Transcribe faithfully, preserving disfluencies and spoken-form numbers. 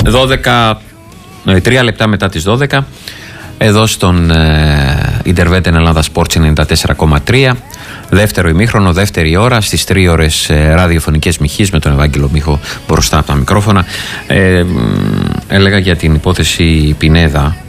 δώδεκα, τρία λεπτά μετά τις δώδεκα, εδώ στον Ιντερβέτ Ελλάδα Sports ενενήντα τέσσερα κόμμα τρία. Δεύτερο ημίχρονο, δεύτερη ώρα, στις τρεις ώρες ε, ραδιοφωνικές μοιχείς με τον Ευάγγελο Μίχο μπροστά από τα μικρόφωνα. Ε, έλεγα για την υπόθεση Πινέδα